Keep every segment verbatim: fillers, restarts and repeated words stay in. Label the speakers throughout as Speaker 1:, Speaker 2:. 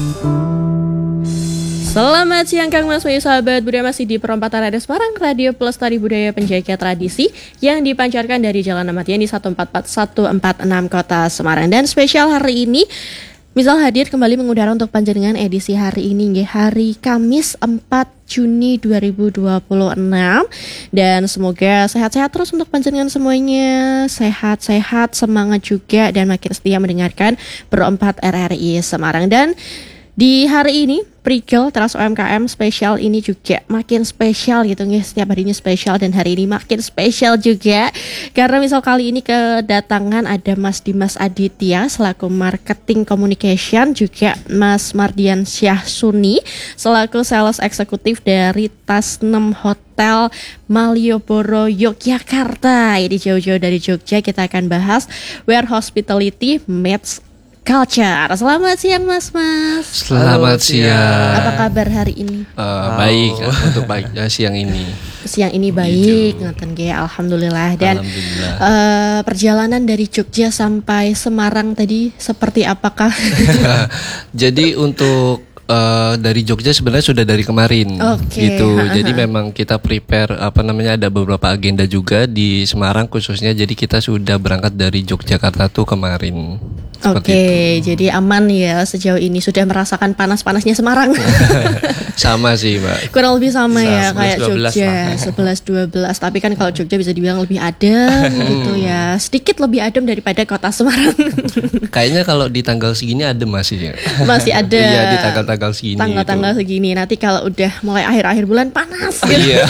Speaker 1: Selamat siang Kang Mas Bayu, sahabat budaya, masih di perempatan Radio Semarang, Radio Pelestari Budaya Penjaga Tradisi yang dipancarkan dari Jalan Ahmad Yani satu empat empat satu empat enam Kota Semarang. Dan spesial hari ini Misal hadir kembali mengudara untuk panjenengan edisi hari ini, hari Kamis empat Juni dua ribu dua puluh enam. Dan semoga sehat-sehat terus untuk panjenengan semuanya, sehat-sehat, semangat juga, dan makin setia mendengarkan Berempat R R I Semarang. Dan di hari ini Prigel Teras U M K M spesial ini juga makin spesial gitu nih, setiap harinya spesial dan hari ini makin spesial juga karena misal kali ini kedatangan ada Mas Dimas Aditya selaku Marketing Communication, juga Mas Mardian Syahsuni selaku Sales Eksekutif dari Tasnem Hotel Malioboro Yogyakarta. Ini jauh-jauh dari Jogja, kita akan bahas Where Hospitality Meets Culture. Selamat siang Mas Mas.
Speaker 2: Selamat siang.
Speaker 1: Apa kabar hari ini?
Speaker 2: Uh, oh. Baik untuk baik ya, siang ini.
Speaker 1: Siang ini baik, ngaten ge, alhamdulillah. Dan alhamdulillah. Uh, perjalanan dari Jogja sampai Semarang tadi seperti apakah?
Speaker 2: Jadi untuk Uh, dari Jogja sebenarnya sudah dari kemarin, okay. gitu. Jadi memang kita prepare apa namanya ada beberapa agenda juga di Semarang khususnya. Jadi kita sudah berangkat dari Yogyakarta tuh kemarin.
Speaker 1: Oke, okay, jadi aman ya sejauh ini, sudah merasakan panas-panasnya Semarang.
Speaker 2: Sama sih, Mbak.
Speaker 1: Kurang lebih sama ya kayak Jogja, sebelas dua belas. Tapi kan kalau Jogja bisa dibilang lebih adem gitu ya. Sedikit lebih adem daripada kota Semarang.
Speaker 2: Kayaknya kalau di tanggal segini adem masih ya.
Speaker 1: Masih ada.
Speaker 2: Iya, di tanggal tanggal segini.
Speaker 1: Tanggal-tanggal itu. segini. Nanti kalau udah mulai akhir-akhir bulan panas gitu. Iya.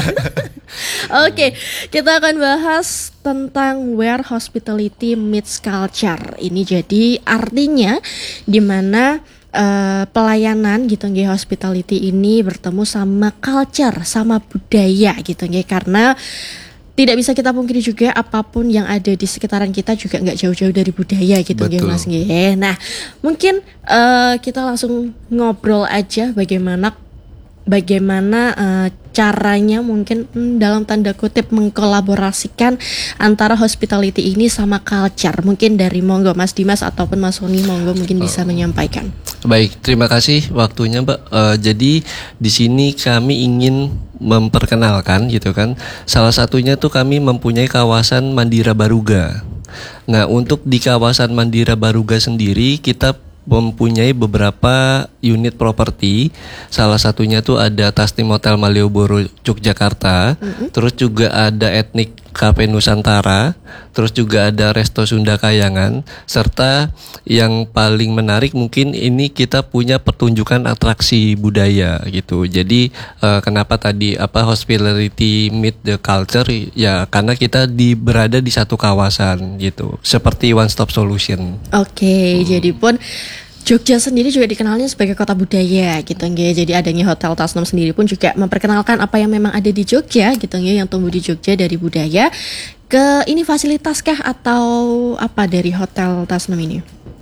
Speaker 1: Oke, kita akan bahas tentang Where Hospitality Meets Culture. Ini jadi artinya di mana uh, pelayanan gitu nggih, hospitality ini bertemu sama culture, sama budaya gitu nggih, karena tidak bisa kita pungkiri juga apapun yang ada di sekitaran kita juga nggak jauh-jauh dari budaya gitu nggih Mas nggih. Nah, mungkin uh, kita langsung ngobrol aja bagaimana bagaimana uh, caranya mungkin hmm, dalam tanda kutip mengkolaborasikan antara hospitality ini sama culture. Mungkin dari monggo Mas Dimas ataupun Mas Soni monggo mungkin bisa menyampaikan.
Speaker 2: Baik, terima kasih waktunya Mbak. Uh, jadi di sini kami ingin memperkenalkan gitu kan. Salah satunya tuh kami mempunyai kawasan Mandira Baruga. Nah, untuk di kawasan Mandira Baruga sendiri kita mempunyai beberapa unit properti. Salah satunya tuh ada Tasnim Hotel Malioboro Yogyakarta, mm-hmm. terus juga ada Etnik Cafe Nusantara, terus juga ada Resto Sunda Kayangan, serta yang paling menarik mungkin ini kita punya pertunjukan atraksi budaya gitu. Jadi uh, kenapa tadi apa hospitality meet the culture ya, karena kita di berada di satu kawasan gitu, seperti one stop solution.
Speaker 1: Oke, okay, hmm. jadi pun Jogja sendiri juga dikenalnya sebagai kota budaya gitu nggih. Jadi adanya Hotel Tasnem sendiri pun juga memperkenalkan apa yang memang ada di Jogja gitu nggih, yang tumbuh di Jogja dari budaya ke ini fasilitas kah atau apa dari Hotel Tasnem ini?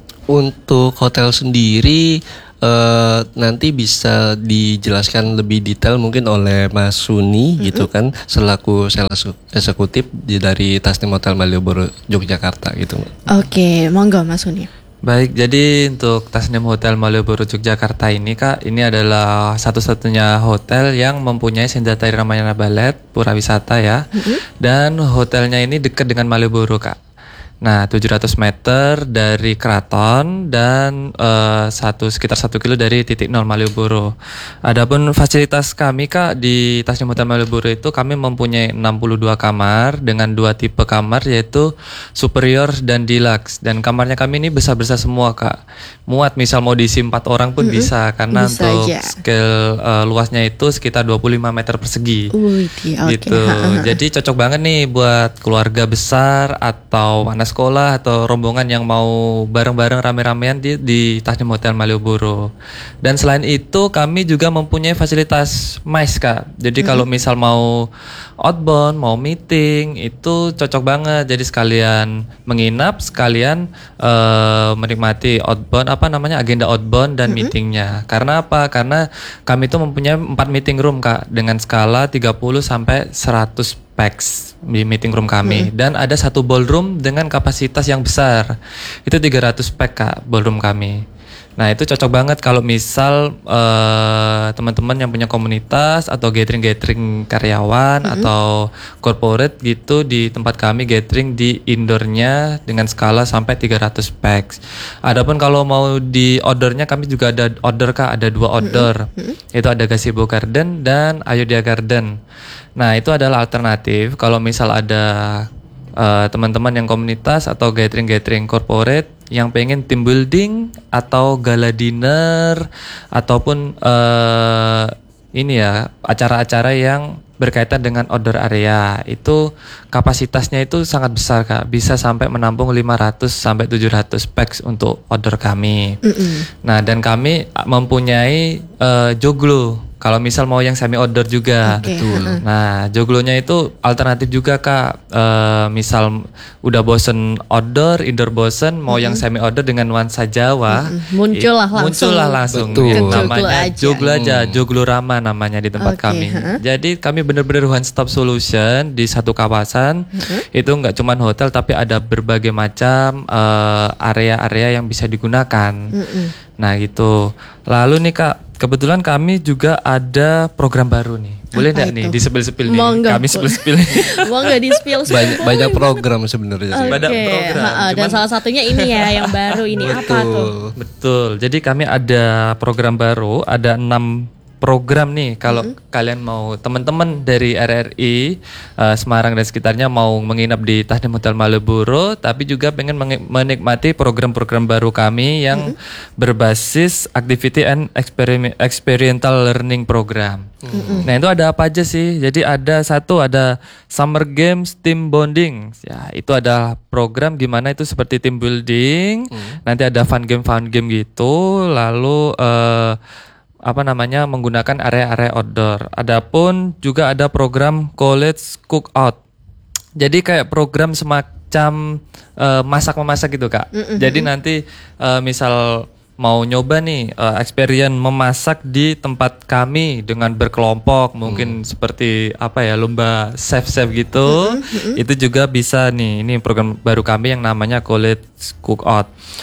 Speaker 2: Untuk hotel sendiri Uh, nanti bisa dijelaskan lebih detail mungkin oleh Mas Suni mm-hmm. gitu kan, selaku sales eksekutif dari Tasnim Hotel Malioboro Yogyakarta gitu.
Speaker 1: Oke, okay, monggo Mas Suni.
Speaker 3: Baik, jadi untuk Tasnim Hotel Malioboro Yogyakarta ini Kak, ini adalah satu-satunya hotel yang mempunyai senjata Ramayana Ballet Pura Wisata ya. Mm-hmm. Dan hotelnya ini dekat dengan Malioboro Kak. Nah, tujuh ratus meter dari keraton dan uh, satu sekitar satu kilo dari titik nol Malioboro. Adapun fasilitas kami Kak di Tasnim Hotel Malioboro itu kami mempunyai enam puluh dua kamar dengan dua tipe kamar, yaitu superior dan deluxe. Dan kamarnya kami ini besar-besar semua Kak. Muat misal mau diisi empat orang pun mm-hmm. bisa, karena bisa untuk aja. Scale uh, luasnya itu sekitar dua puluh lima meter persegi. Wih, okay. Gitu. Jadi cocok banget nih buat keluarga besar atau anak sekolah atau rombongan yang mau bareng-bareng rame-ramean di, di Tasnim Hotel Malioboro. Dan selain itu kami juga mempunyai fasilitas MICE Kak. Jadi hmm. kalau misal mau outbound, mau meeting, itu cocok banget. Jadi sekalian menginap, sekalian uh, menikmati outbound, apa namanya agenda outbound dan hmm. meetingnya. Karena apa? Karena kami itu mempunyai empat meeting room Kak dengan skala tiga puluh sampai seratus pax di meeting room kami. Hmm. Dan ada satu ballroom dengan kapasitas yang besar. Itu tiga ratus pax Kak ballroom kami. Nah itu cocok banget kalau misal uh, teman-teman yang punya komunitas atau gathering-gathering karyawan mm-hmm. atau corporate gitu di tempat kami gathering di indoornya dengan skala sampai tiga ratus pax. Adapun kalau mau di outdoornya kami juga ada outdoor Kak, ada dua outdoor. Mm-hmm. Itu ada Gazebo Garden dan Ayodhya Garden. Nah itu adalah alternatif kalau misal ada uh, teman-teman yang komunitas atau gathering-gathering corporate yang pengen team building atau gala dinner ataupun uh, ini ya acara-acara yang berkaitan dengan outdoor area, itu kapasitasnya itu sangat besar Kak, bisa sampai menampung lima ratus sampai tujuh ratus pax untuk outdoor kami. Mm-mm. Nah dan kami mempunyai uh, joglo kalau misal mau yang semi outdoor juga.
Speaker 1: Okay.
Speaker 3: Betul. Nah joglonya itu alternatif juga Kak, uh, misal udah bosen outdoor, indoor bosen, mau mm-hmm. yang semi outdoor dengan nuansa Jawa, mm-hmm.
Speaker 1: muncullah langsung.
Speaker 3: Muncullah langsung.
Speaker 2: Betul.
Speaker 3: Namanya
Speaker 1: aja.
Speaker 3: joglo aja,
Speaker 2: Hmm.
Speaker 3: joglo Rama namanya di tempat
Speaker 1: Okay,
Speaker 3: kami.
Speaker 1: huh?
Speaker 3: Jadi kami benar-benar one stop solution di satu kawasan. Uh-huh. Itu nggak cuma hotel tapi ada berbagai macam uh, area-area yang bisa digunakan. Uh-uh. Nah gitu. Lalu nih Kak, kebetulan kami juga ada program baru nih. Boleh nggak nih di-spill-spill nih?
Speaker 1: Monggo.
Speaker 3: Kami spill-spill.
Speaker 1: Monggo di-spill.
Speaker 2: Banyak, banyak program sebenarnya.
Speaker 1: Oke.
Speaker 3: Banyak program.
Speaker 1: Ha-ha, dan
Speaker 3: Cuman-
Speaker 1: salah satunya ini ya yang baru ini apa tuh?
Speaker 3: Betul. Jadi kami ada program baru, ada enam program nih. Kalau mm-hmm. kalian mau, teman-teman dari R R I uh, Semarang dan sekitarnya mau menginap di Tasnim Hotel Malioboro, tapi juga pengen meng- menikmati program-program baru kami yang mm-hmm. berbasis activity and experiment, experiential learning program. Mm-hmm. Nah itu ada apa aja sih? Jadi ada satu ada Summer Games Team Bonding. Ya itu ada program gimana itu seperti team building. Mm. Nanti ada fun game fun game gitu. Lalu uh, apa namanya menggunakan area-area outdoor. Adapun juga ada program college cookout. Jadi kayak program semacam uh, masak-memasak gitu Kak. Mm-hmm. Jadi nanti uh, misal mau nyoba nih uh, experience memasak di tempat kami dengan berkelompok, mungkin hmm. seperti apa ya lomba chef-chef gitu, hmm. itu juga bisa nih. Ini program baru kami yang namanya College Cookout.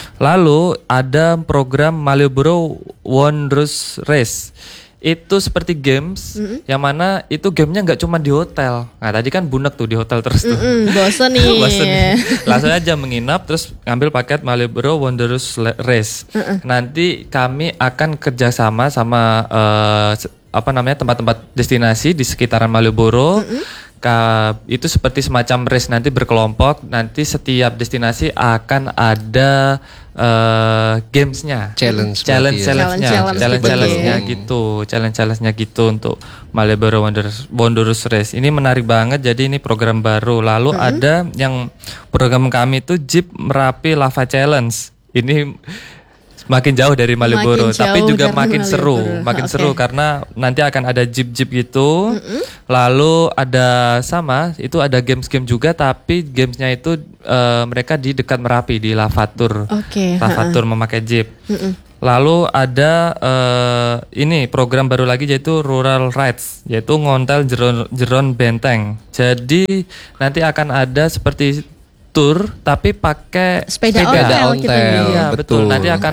Speaker 3: Lalu ada program Malioboro Wondrous Race. Itu seperti games mm-hmm. yang mana itu gamenya nggak cuma di hotel. Nah tadi kan bunek tuh di hotel terus tuh.
Speaker 1: Mm-mm, bosen nih.
Speaker 3: Bosen nih. Langsung aja menginap terus ngambil paket Malioboro Wondrous Race. Mm-mm. Nanti kami akan kerjasama sama uh, apa namanya tempat-tempat destinasi di sekitaran Malioboro. Mm-hmm. Ka, itu seperti semacam race nanti berkelompok. Nanti setiap destinasi akan ada uh, gamesnya,
Speaker 2: challenge,
Speaker 3: challenge,
Speaker 2: ya.
Speaker 3: challenge-nya,
Speaker 1: challenge,
Speaker 3: challenge,
Speaker 1: gitu.
Speaker 3: challenge-nya gitu, challenge, challenge-nya gitu untuk Malioboro Wondrous, Wondrous Race. Ini menarik banget. Jadi ini program baru. Lalu mm-hmm. ada yang program kami itu Jeep Merapi Lava Challenge. Ini makin jauh dari Malioboro,
Speaker 1: makin
Speaker 3: tapi juga makin
Speaker 1: Malioboro.
Speaker 3: seru, makin okay. seru karena nanti akan ada jeep-jeep gitu. Mm-hmm. Lalu ada sama, itu ada games-game juga, tapi gamesnya itu uh, mereka di dekat Merapi di Lavatur,
Speaker 1: okay.
Speaker 3: Lavatur memakai jeep.
Speaker 1: Mm-mm.
Speaker 3: Lalu ada uh, ini program baru lagi yaitu Rural Rides, yaitu ngontel jeron, jeron benteng. Jadi nanti akan ada seperti tour tapi pakai
Speaker 1: sepeda,
Speaker 3: sepeda
Speaker 1: ontel,
Speaker 2: ontel.
Speaker 1: gitu.
Speaker 3: Iya betul.
Speaker 2: Betul.
Speaker 3: Nanti akan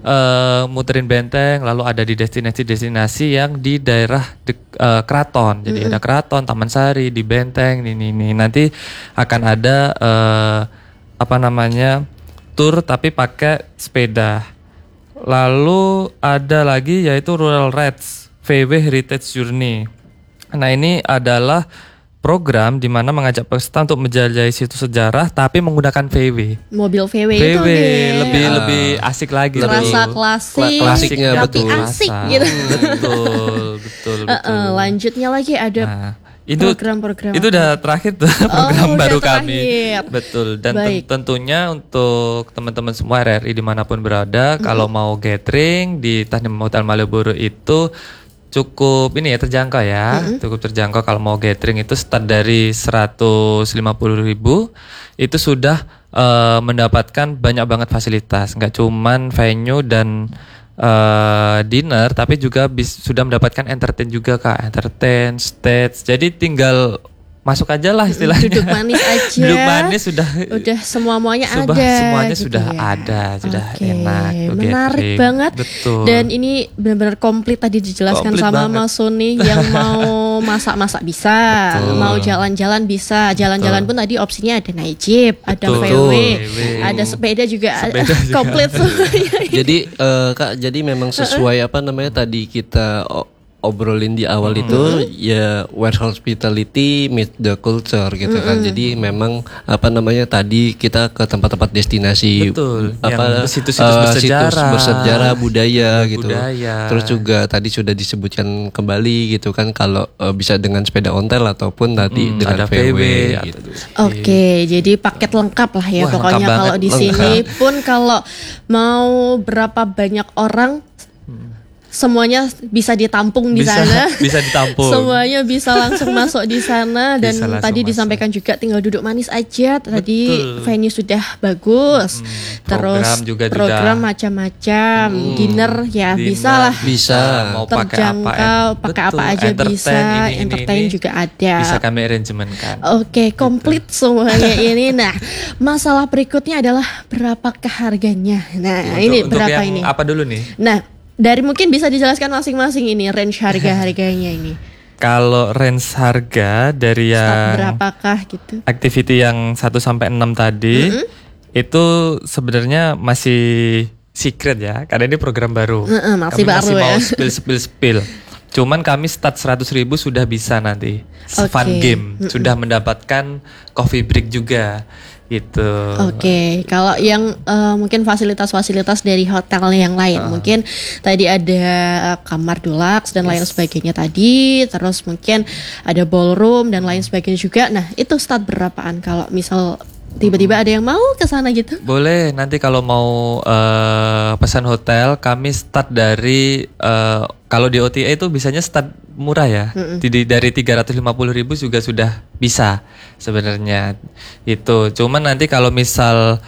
Speaker 3: uh, muterin benteng, lalu ada di destinasi-destinasi yang di daerah de- uh, keraton. Jadi mm-hmm. ada keraton, Taman Sari, di benteng, ini ini. Nanti akan ada uh, apa namanya tour tapi pakai sepeda. Lalu ada lagi yaitu Rural Rides V W Heritage Journey. Nah ini adalah program di mana mengajak peserta untuk menjelajahi situs sejarah tapi menggunakan V W.
Speaker 1: Mobil V W,
Speaker 3: V W
Speaker 1: itu deh.
Speaker 3: lebih
Speaker 2: Ah.
Speaker 3: lebih asik lagi.
Speaker 1: Terasa
Speaker 3: tuh.
Speaker 1: klasik,
Speaker 2: klasiknya
Speaker 1: tapi
Speaker 2: betul.
Speaker 1: asik
Speaker 3: Terasa.
Speaker 1: gitu.
Speaker 3: Betul, betul, betul.
Speaker 1: Uh-uh, lanjutnya lagi ada
Speaker 3: Nah, itu
Speaker 1: program-program
Speaker 3: itu udah terakhir tuh program
Speaker 1: udah
Speaker 3: baru
Speaker 1: terakhir.
Speaker 3: kami. Betul. Dan ten-
Speaker 1: Baik.
Speaker 3: tentunya untuk teman-teman semua R R I dimanapun berada, mm-hmm. kalau mau gathering di Tasnim Hotel Malioboro itu cukup ini ya terjangkau ya, mm-hmm. cukup terjangkau. Kalau mau gathering itu start dari seratus lima puluh ribu itu sudah uh, mendapatkan banyak banget fasilitas, nggak cuman venue dan uh, dinner, tapi juga bis, sudah mendapatkan entertain juga Kak, entertain, stage. Jadi tinggal masuk aja lah istilahnya.
Speaker 1: Duduk manis aja.
Speaker 3: Duduk manis sudah
Speaker 1: Udah semua-muanya
Speaker 3: Sudah,
Speaker 1: ada.
Speaker 3: semuanya
Speaker 1: gitu
Speaker 3: sudah
Speaker 1: ya.
Speaker 3: ada, sudah
Speaker 1: Oke,
Speaker 3: enak. Oke,
Speaker 1: menarik
Speaker 3: oke.
Speaker 1: banget.
Speaker 3: Betul.
Speaker 1: Dan ini benar-benar komplit tadi dijelaskan
Speaker 3: Komplit
Speaker 1: sama
Speaker 3: banget.
Speaker 1: Mas Suni. Yang mau masak-masak bisa,
Speaker 3: Betul.
Speaker 1: mau jalan-jalan bisa. Jalan-jalan pun tadi opsinya ada naik jeep, ada
Speaker 3: Betul.
Speaker 1: V W,
Speaker 3: Betul.
Speaker 1: ada sepeda juga,
Speaker 3: Sepeda juga.
Speaker 1: komplit semuanya.
Speaker 2: Jadi eh, Kak, jadi memang sesuai apa namanya tadi kita o- obrolin di awal itu ya where hospitality meet the culture gitu kan. Jadi memang apa namanya tadi kita ke tempat-tempat destinasi
Speaker 3: Betul.
Speaker 2: apa
Speaker 3: Yang situs-situs
Speaker 2: eh,
Speaker 3: bersejarah.
Speaker 2: situs bersejarah budaya gitu.
Speaker 3: Budaya.
Speaker 2: Terus juga tadi sudah disebutkan kembali gitu kan kalau eh, bisa dengan sepeda ontel ataupun tadi
Speaker 3: Hmm,
Speaker 2: dengan
Speaker 3: ada
Speaker 2: V W,
Speaker 3: V W
Speaker 2: gitu.
Speaker 3: atau-
Speaker 1: Oke, jadi paket lengkap lah ya
Speaker 3: Wah,
Speaker 1: pokoknya
Speaker 3: lengkap
Speaker 1: kalau
Speaker 3: banget,
Speaker 1: di
Speaker 3: lengkap.
Speaker 1: sini pun kalau mau berapa banyak orang semuanya bisa ditampung di
Speaker 3: Bisa-
Speaker 1: sana.
Speaker 3: bisa ditampung.
Speaker 1: Semuanya bisa langsung masuk di sana dan
Speaker 3: Bisa langsung
Speaker 1: tadi
Speaker 3: masuk.
Speaker 1: disampaikan juga tinggal duduk manis aja. Tadi
Speaker 3: Betul.
Speaker 1: venue sudah bagus. Terus
Speaker 3: program juga
Speaker 1: program
Speaker 3: sudah-
Speaker 1: macam-macam, dinner ya
Speaker 3: Dinner
Speaker 1: bisa lah.
Speaker 2: Bisa.
Speaker 3: Mau pakai apa?
Speaker 1: Terjangkau, pakai apa
Speaker 3: Betul,
Speaker 1: aja
Speaker 3: entertain
Speaker 1: bisa,
Speaker 3: ini, ini,
Speaker 1: entertain
Speaker 3: ini.
Speaker 1: juga ada.
Speaker 3: Bisa kami arrangement kan.
Speaker 1: Oke, komplit semuanya ini. Nah, masalah berikutnya adalah berapakah harganya? Nah, ini
Speaker 3: untuk
Speaker 1: berapa
Speaker 3: yang
Speaker 1: ini?
Speaker 3: apa dulu nih?
Speaker 1: Nah, dari mungkin bisa dijelaskan masing-masing ini range harga-harganya ini.
Speaker 3: Kalau range harga dari
Speaker 1: Start
Speaker 3: yang
Speaker 1: berapakah gitu?
Speaker 3: activity yang satu sampai enam tadi itu sebenarnya masih secret ya, karena ini program baru.
Speaker 1: Heeh, masih
Speaker 3: Kami
Speaker 1: baru
Speaker 3: masih
Speaker 1: ya.
Speaker 3: mau spill spill spill. Cuman kami start seratus ribu sudah bisa nanti. Fun
Speaker 1: Oke.
Speaker 3: game, sudah mendapatkan coffee break juga gitu.
Speaker 1: Oke, kalau yang eh, mungkin fasilitas-fasilitas dari hotel yang lain,
Speaker 3: Ah.
Speaker 1: mungkin tadi ada eh, kamar deluxe dan lain sebagainya tadi, terus mungkin ada ballroom dan lain sebagainya juga. Nah, itu start berapaan kalau misal tiba-tiba ada yang mau ke sana gitu?
Speaker 3: Boleh, nanti kalau mau eh, pesan hotel kami start dari eh, kalau di O T A itu biasanya start murah ya. Di- dari tiga ratus lima puluh ribu juga sudah bisa sebenarnya. Itu. Cuman nanti kalau misal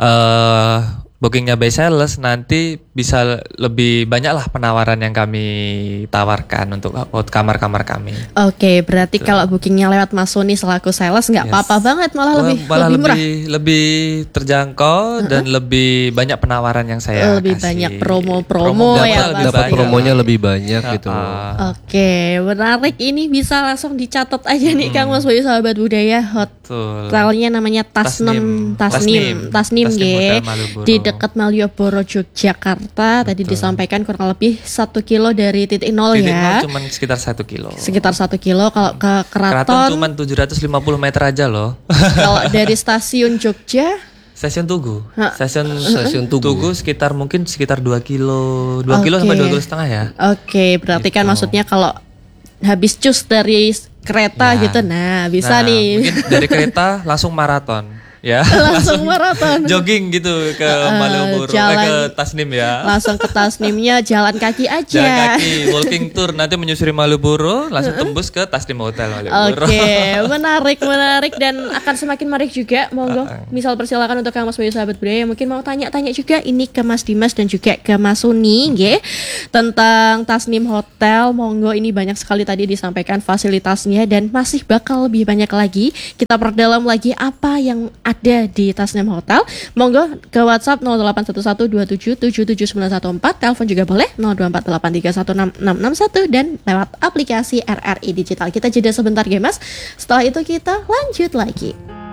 Speaker 3: eh, bookingnya by sales nanti bisa lebih banyak lah penawaran yang kami tawarkan untuk hot- kamar-kamar kami.
Speaker 1: Oke, berarti kalau bookingnya lewat Mas Suni selaku sales nggak
Speaker 3: Yes.
Speaker 1: apa-apa banget, malah
Speaker 3: Wah,
Speaker 1: lebih
Speaker 3: malah
Speaker 1: lebih murah.
Speaker 3: lebih lebih terjangkau dan lebih banyak penawaran yang saya
Speaker 1: Lebih
Speaker 3: kasih.
Speaker 1: banyak promo-promo
Speaker 3: Promo
Speaker 1: ya,
Speaker 3: dapat lebih
Speaker 2: Dapat
Speaker 3: banyak.
Speaker 2: promonya lebih banyak gitu.
Speaker 3: Ah,
Speaker 1: Oke, menarik, ini bisa langsung dicatat aja nih Kang Mas Bayu sahabat budaya.
Speaker 3: betul.
Speaker 1: Hotelnya namanya Tasnem, Tasnim,
Speaker 3: Tasnim.
Speaker 1: Tasnim,
Speaker 3: Tasnim
Speaker 1: G,
Speaker 3: Hotel Malioboro.
Speaker 1: di dekat Malioboro, Yogyakarta. Tadi disampaikan kurang lebih satu kilo dari titik nol
Speaker 3: Titik
Speaker 1: ya,
Speaker 3: nol cuman sekitar satu kilo.
Speaker 1: sekitar satu kilo. Kalau ke
Speaker 3: Keraton
Speaker 1: Keraton,
Speaker 3: cuman tujuh ratus lima puluh meter aja loh.
Speaker 1: kalau dari stasiun Jogja,
Speaker 3: Stasiun Tugu.
Speaker 1: Ha.
Speaker 3: Stasiun
Speaker 2: Stasiun Tugu.
Speaker 3: sekitar mungkin sekitar dua kilo, dua kilo
Speaker 1: Oke.
Speaker 3: sampai dua kilo setengah ya.
Speaker 1: oke, berarti kan
Speaker 3: Gitu.
Speaker 1: maksudnya kalau habis cus dari kereta
Speaker 3: Ya.
Speaker 1: gitu, nah bisa
Speaker 3: Nah,
Speaker 1: nih.
Speaker 3: Mungkin dari kereta langsung maraton. Ya.
Speaker 1: Langsung maraton.
Speaker 3: Jogging gitu ke Malioboro, eh,
Speaker 1: jalan-
Speaker 3: ke Tasnim ya.
Speaker 1: Langsung ke Tasnimnya jalan kaki aja.
Speaker 3: Jalan kaki, walking tour nanti menyusuri Malioboro, langsung tembus ke Tasnim Hotel Malioboro.
Speaker 1: Oke, menarik, menarik dan akan semakin menarik juga. Monggo, misal persilakan untuk Kang Mas Bayu sahabat budaya yang mungkin mau tanya-tanya juga ini ke Mas Dimas dan juga ke Mas Suni, nggih, tentang Tasnim Hotel. Monggo, ini banyak sekali tadi disampaikan fasilitasnya dan masih bakal lebih banyak lagi. Kita perdalam lagi apa yang ada di Tasnim Hotel. Monggo ke WhatsApp nol delapan satu satu dua tujuh tujuh tujuh sembilan satu empat, telepon juga boleh nol dua empat delapan tiga satu enam enam enam satu dan lewat aplikasi R R I Digital. Kita jeda sebentar ya Mas. Setelah itu kita lanjut lagi.